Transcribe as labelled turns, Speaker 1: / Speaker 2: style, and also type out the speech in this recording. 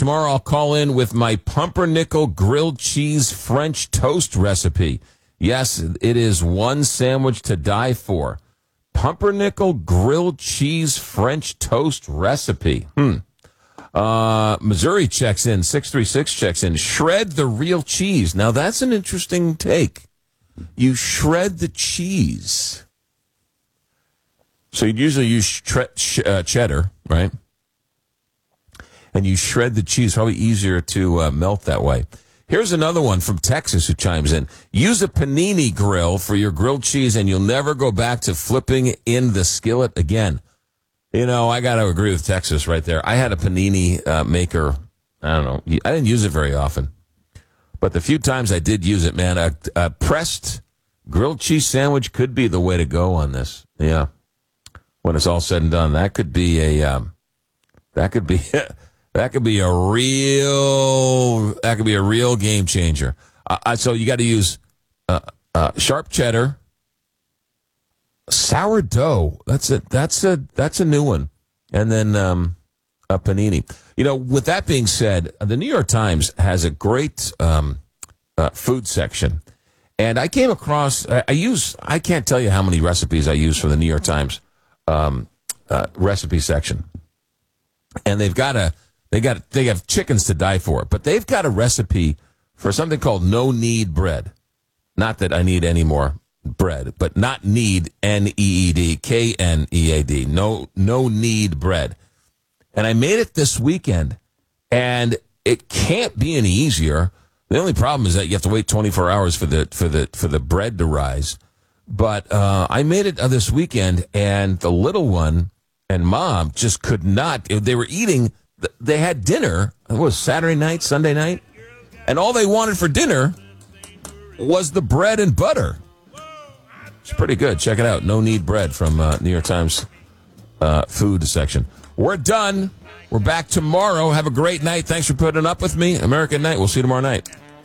Speaker 1: Tomorrow I'll call in with my pumpernickel grilled cheese French toast recipe. Yes, it is one sandwich to die for. Pumpernickel grilled cheese French toast recipe. Missouri checks in. 636 checks in. Shred the real cheese. Now, that's an interesting take. You shred the cheese. So you'd usually use cheddar, right? And you shred the cheese. Probably easier to melt that way. Here's another one from Texas who chimes in. Use a panini grill for your grilled cheese, and you'll never go back to flipping in the skillet again. You know, I got to agree with Texas right there. I had a panini maker. I don't know. I didn't use it very often. But the few times I did use it, man, a pressed grilled cheese sandwich could be the way to go on this. Yeah. When it's all said and done, that could be a real game changer. So you got to use sharp cheddar, sourdough. That's a new one, and then a panini. You know, with that being said, the New York Times has a great food section, and I came across. I can't tell you how many recipes I use from the New York Times recipe section, and they have chickens to die for, but they've got a recipe for something called no-knead bread. Not that I need any more bread, but not need, N-E-E-D, K-N-E-A-D, no-knead bread. And I made it this weekend, and it can't be any easier. The only problem is that you have to wait 24 hours for the bread to rise. But I made it this weekend, and the little one and mom just could not. They were eating. They had dinner. It was Saturday night, Sunday night, and all they wanted for dinner was the bread and butter. It's pretty good. Check it out. No Knead bread from New York Times food section. We're done. We're back tomorrow. Have a great night. Thanks for putting up with me. American Night. We'll see you tomorrow night.